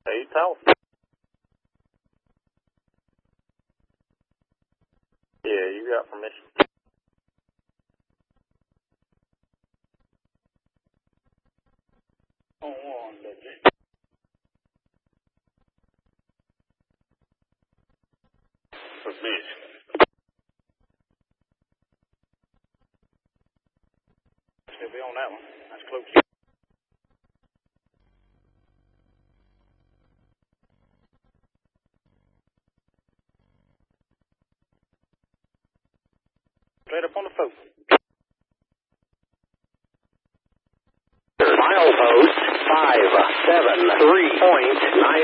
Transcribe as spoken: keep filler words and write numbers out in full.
Hey, tell. Yeah, you got permission. Oh, on, permission. Should be on that one. That's close. Straight up on the phone. Milepost five seven three point nine.